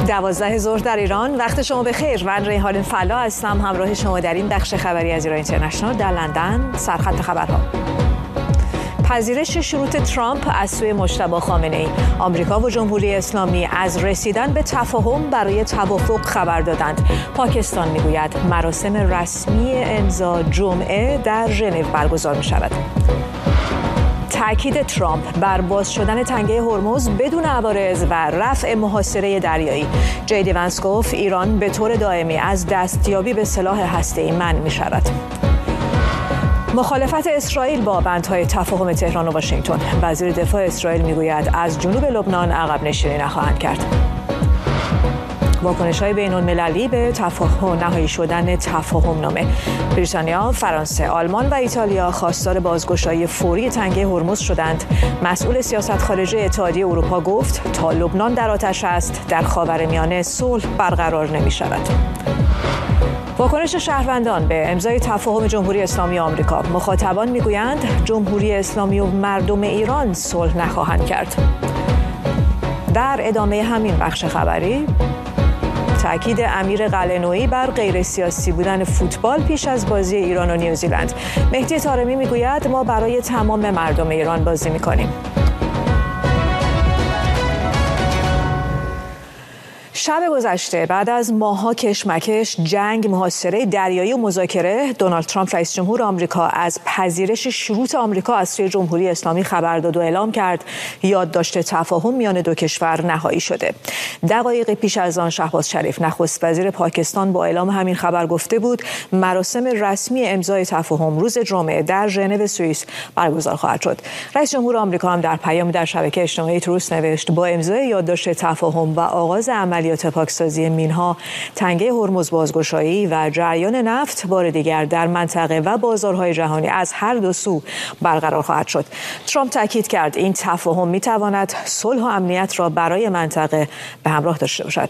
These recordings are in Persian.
12 ظهر در ایران. وقت شما بخیر. من ریحان فلا هستم، همراه شما در این بخش خبری از ایران اینترنشنال در لندن. سرخط خبرها: پذیرش شروط ترامپ از سوی مجتبی خامنه‌ای. آمریکا و جمهوری اسلامی از رسیدن به تفاهم برای توافق خبر دادند. پاکستان میگوید مراسم رسمی امضا جمعه در ژنو برگزار می‌شود. تأکید ترامپ بر باز شدن تنگه هرمز بدون عوارض و رفع محاصره دریایی. جی ونس گفت ایران به طور دائمی از دستیابی به سلاح هسته‌ای منع می‌شود. مخالفت اسرائیل با بندهای تفاهم تهران و واشنگتن. وزیر دفاع اسرائیل میگوید از جنوب لبنان عقب نشینی نخواهند کرد. واکنش‌های بین‌المللی به نهایی شدن تفاهم‌نامه. بریتانیا، فرانسه، آلمان و ایتالیا خواستار بازگشایی فوری تنگه هرمز شدند. مسئول سیاست خارجی اتحادیه اروپا گفت تا لبنان در آتش است، در خاورمیانه صلح برقرار نمی‌شود. واکنش شهروندان به امضای تفاهم جمهوری اسلامی آمریکا. مخاطبان میگویند جمهوری اسلامی و مردم ایران صلح نخواهند کرد. در ادامه همین بخش خبری، تأکید امیر قلعه‌نویی بر غیر سیاسی بودن فوتبال پیش از بازی ایران و نیوزیلند. مهدی طارمی میگوید ما برای تمام مردم ایران بازی میکنیم. شب گذشته بعد از ماه‌ها کشمکش، جنگ، محاصره دریایی و مذاکره، دونالد ترامپ رئیس جمهور آمریکا از پذیرش شروط آمریکا از سوی جمهوری اسلامی خبر داد و اعلام کرد یادداشت تفاهم میان دو کشور نهایی شده. دقایق پیش از آن شهباز شریف نخست وزیر پاکستان با اعلام همین خبر گفته بود مراسم رسمی امضای تفاهم روز جمعه در ژنو سوئیس برگزار خواهد شد. رئیس جمهور آمریکا هم در پیامی در شبکه اجتماعی تروس نوشت با امضای یادداشت تفاهم و آغاز عملیات پاکسازی مینها، تنگه هرمز بازگشایی و جریان نفت بار دیگر در منطقه و بازارهای جهانی از هر دو سو برقرار خواهد شد. ترامپ تاکید کرد این تفاهم میتواند صلح و امنیت را برای منطقه به همراه داشته باشد.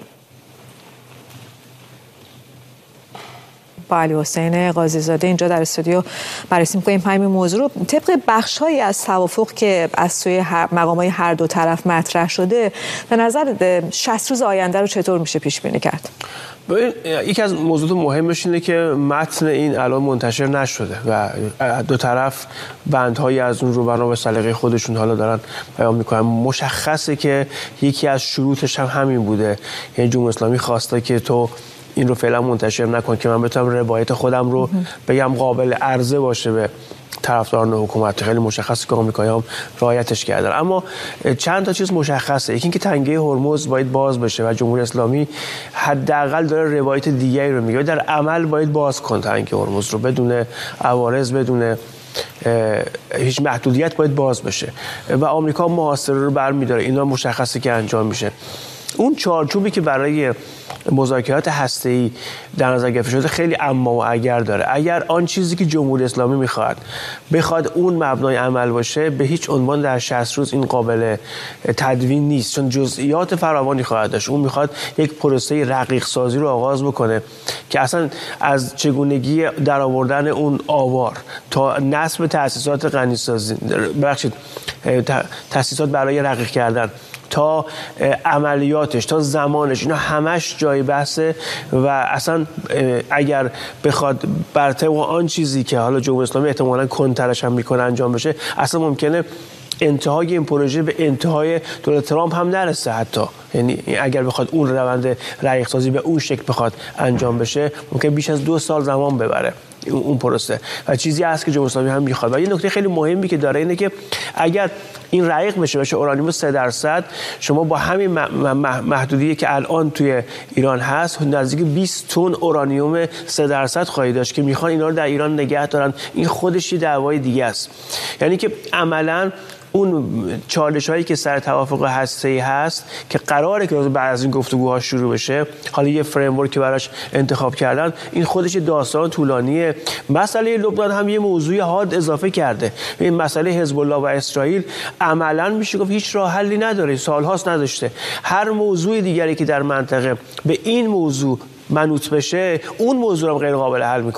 با علی حسین قاضی زاده اینجا در استودیو بررسی می‌کنیم همین موضوع رو. طبق بخش‌هایی از توافق که از سوی مقام‌های هر دو طرف مطرح شده، به نظر 60 روز آینده رو چطور میشه پیش بینی کرد؟ یکی از موضوعات مهمش اینه که متن این الان منتشر نشده و دو طرف بندهایی از اون رو بنا به سلیقه خودشون حالا دارن بیان میکنن. مشخصه که یکی از شروطش هم همین بوده، یعنی جمهوری اسلامی خواسته که تو این رو فعلا منتشر نکن که من بتونم روایت خودم رو بگم قابل عرضه باشه به طرفداران حکومت. خیلی مشخصه که آمریکایی‌ها هم رعایتش کردن. اما چند تا چیز مشخصه. یکی اینکه تنگه هرمز باید باز بشه و جمهوری اسلامی حداقل داره روایت دیگری رو میگه، در عمل باید باز کن تنگه هرمز رو بدون عوارض، بدون هیچ محدودیت باید باز بشه و آمریکا محاصره رو برمی‌داره. اینا مشخصه که انجام میشه. اون چارچوبی که برای مذاکرات هسته‌ای در نظر گرفته شده خیلی اما و اگر داره. اگر آن چیزی که جمهوری اسلامی بخواد اون مبنای عمل باشه، به هیچ عنوان در 60 روز این قابل تدوین نیست، چون جزئیات فراوانی خواهد داشت. اون میخواد یک پروسه رقیق سازی رو آغاز بکنه که اصلا از چگونگی درآوردن اون آوار تا نصب تأسیسات غنیسازی، تأسیسات برای رقیق کردن، تا عملیاتش، تا زمانش، اینا همش جای بحثه و اصلا اگر بخواد بر طبق آن چیزی که حالا جمهوری اسلامی احتمالاً کنترش هم میکنه انجام بشه، اصلا ممکنه انتهای این پروژه به انتهای دولت ترامپ هم نرسه حتی. یعنی اگر بخواد اون روند رقیق سازی به اون شکل بخواد انجام بشه، ممکن بیش از 2 سال زمان ببره اون پروسه و چیزی هست که جمهوری اسلامی هم میخواد. و یه نکته خیلی مهمی که داره اینه که اگر این رقیق بشه اورانیوم 3%، شما با همین محدودیتی که الان توی ایران هست نزدیک 20 تن اورانیوم 3% خواهی داشت که میخوان اینا رو در ایران نگه دارن. این خودش یه دعوای دیگه است. یعنی که عملاً اون چالش‌هایی که سر توافق هسته‌ای هست که قراره که بعد از این گفتگوها شروع بشه، حالا یه فریم ورک که براش انتخاب کردن، این خودش داستان طولانیه. مسئله لبنان هم یه موضوع حاد اضافه کرده. این مسئله حزب الله و اسرائیل عملاً میشه گفت هیچ راه حلی نداره، سال‌هاست نداشته. هر موضوع دیگری که در منطقه به این موضوع منوط بشه، اون موضوع هم غیر قابل حل می‌کنه.